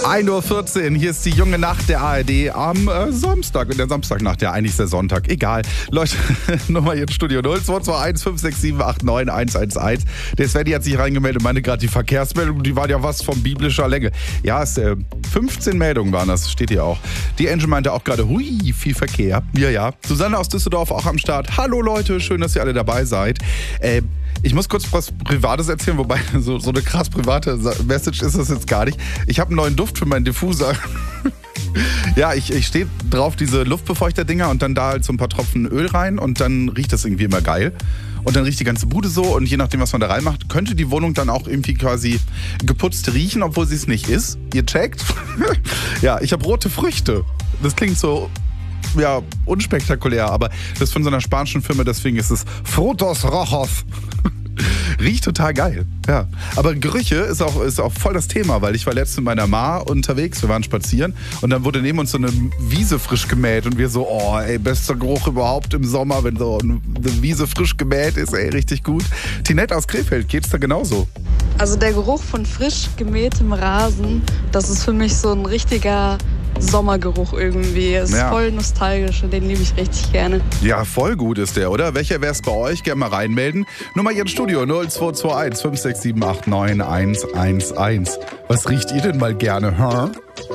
1:14 Uhr, hier ist die junge Nacht der ARD am Samstag. In der Samstagnacht, ja, eigentlich ist der Sonntag. Egal. Leute, Nummer hier im Studio 0221 567 89 111. Der Svenny hat sich reingemeldet und meinte gerade, die Verkehrsmeldungen, die waren ja was von biblischer Länge. Ja, 15 Meldungen waren das, steht hier auch. Die Angel meinte auch gerade, hui, viel Verkehr. Ja. Susanne aus Düsseldorf auch am Start. Hallo Leute, schön, dass ihr alle dabei seid. Ich muss kurz was Privates erzählen, wobei so eine krass private Message ist das jetzt gar nicht. Ich habe einen neuen Duft für meinen Diffuser. Ja, ich stehe drauf, diese Luftbefeuchter-Dinger und dann da halt so ein paar Tropfen Öl rein und dann riecht das irgendwie immer geil. Und dann riecht die ganze Bude so und je nachdem, was man da reinmacht, könnte die Wohnung dann auch irgendwie quasi geputzt riechen, obwohl sie es nicht ist. Ihr checkt? Ja, ich habe rote Früchte. Das klingt so, ja, unspektakulär, aber das ist von so einer spanischen Firma, deswegen ist es Frutos Rojos. Riecht total geil, ja. Aber Gerüche ist auch voll das Thema, weil ich war letztens mit meiner Ma unterwegs, wir waren spazieren und dann wurde neben uns so eine Wiese frisch gemäht und wir so, oh ey, bester Geruch überhaupt im Sommer, wenn so eine Wiese frisch gemäht ist, ey, richtig gut. Tinette aus Krefeld, geht's da genauso? Also der Geruch von frisch gemähtem Rasen, das ist für mich so ein richtiger Sommergeruch irgendwie. Es ist voll nostalgisch und den liebe ich richtig gerne. Ja, voll gut ist der, oder? Welcher wär's bei euch? Gerne mal reinmelden. Nummer hier im Studio 0221 567 89 111. Was riecht ihr denn mal gerne, hä?